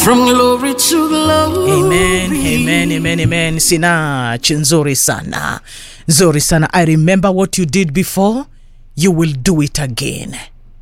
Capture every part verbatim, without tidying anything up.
From glory to glory. Amen, amen, amen, amen. Sina nzuri sana. Nzuri sana. I remember what you did before. You will do it again.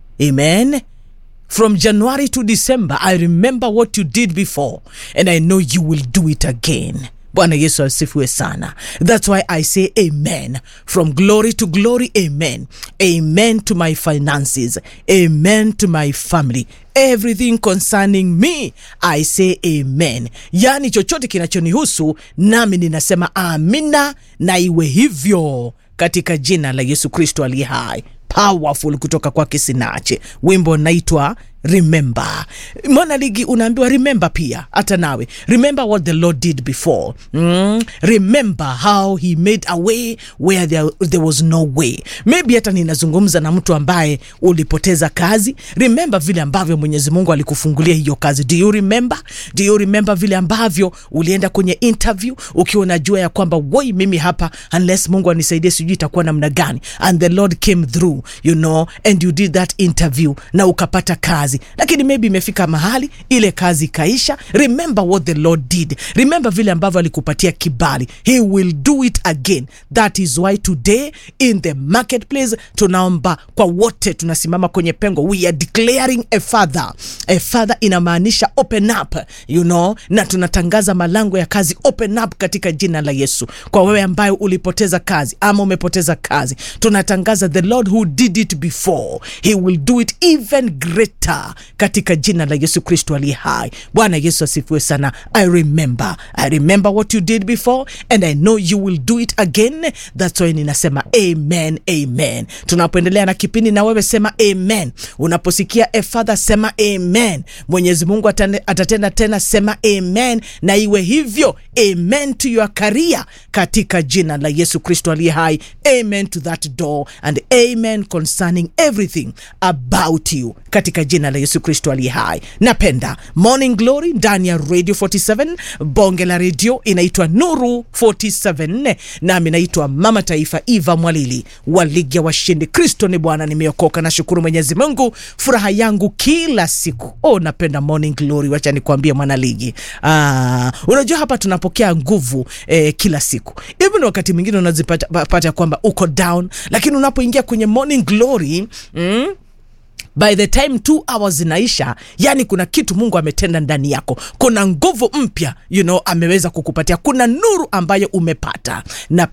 Amen. From January to December, I remember what you did before. And I know you will do it again. Bwana Yesu asifiwe sana. That's why I say amen. From glory to glory, amen. Amen to my finances. Amen to my family. Everything concerning me, I say amen. Yani chochote kinachonihusu, nami ninasema amina na iwe hivyo katika jina la Yesu Kristo aliye hai. Powerful kutoka kwake Sinache. Wimbo naitwa Remember. Mwana ligi unaambiwa remember pia hata nawe. Remember what the Lord did before. Mm? Remember how he made a way where there, there was no way. Maybe hata ninazungumza na mtu ambaye ulipoteza kazi. Remember vile ambavyo Mwenyezi Mungu alikufungulia hiyo kazi. Do you remember? Do you remember vile ambavyo ulienda kwenye interview ukiwa unajua ya kwamba woi mimi hapa unless Mungu anisaidie sijui itakuwa namna gani, and the Lord came through, you know, and you did that interview na ukapata kazi. Lakini maybe imefika mahali ile kazi kaisha. Remember what the Lord did. Remember vile ambavyo alikupatia kibali. He will do it again. That is why today in the marketplace tunaomba kwa wote tunasimama kwenye pengo. We are declaring a father. A father inamaanisha open up, you know, na tunatangaza malango ya kazi open up katika jina la Yesu. Kwa wewe ambaye ulipoteza kazi ama umepoteza kazi, tunatangaza the Lord who did it before, he will do it even greater katika jina la Yesu Kristo aliye hai. Bwana Yesu asifiwe sana. I remember. I remember what you did before and I know you will do it again. That's why ninasema amen, amen. Tunapoendelea na kipindi na wewe sema amen. Unaposikia a father sema amen. Mwenyezi Mungu atatenda tena sema amen na iwe hivyo. Amen to your career katika jina la Yesu Kristo aliye hai. Amen to that door and amen concerning everything about you katika jina la Yesu Kristo aliye hai. Napenda Morning Glory ndani ya Radio forty-seven, bonge la radio inaitwa Nuru forty-seven, nami naitwa Mama Taifa Eva Mwalili wa Ligi ya Washindi. Kristo ni Bwana, nimeokoka na shukuru Mwenyezi Mungu, furaha yangu kila siku. Oh, napenda Morning Glory, wacha nikwambie mwana ligi. Ah, unajua hapa tunapokea nguvu eh, kila siku. Even wakati mwingine unazipata pata kwamba uko down, lakini unapoingia kwenye Morning Glory, mm, by the time two hours inaisha, yani kuna kitu Mungu ametenda ndani yako. Kuna nguvu mpya, you know, ameweza kukupatia. Kuna nuru ambayo umepata. Na